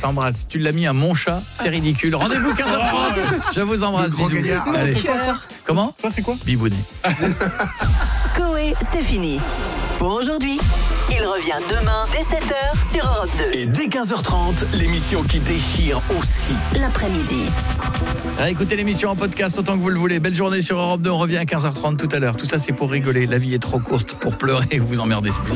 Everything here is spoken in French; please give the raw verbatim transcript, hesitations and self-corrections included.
t'embrasse. Tu l'as mis à mon chat, c'est ridicule. Rendez-vous quinze heures trente. Je vous embrasse. Gros Bisous. gaillard. Allez. Comment ? Ça, c'est quoi ? Bibounet. Coé, c'est fini. Pour aujourd'hui, il revient demain dès sept heures sur Europe deux. Et dès quinze heures trente, l'émission qui déchire aussi. L'après-midi. Écoutez l'émission en podcast autant que vous le voulez. Belle journée sur Europe deux. On revient à quinze heures trente tout à l'heure. Tout ça, c'est pour rigoler. La vie est trop courte pour pleurer ou vous emmerder.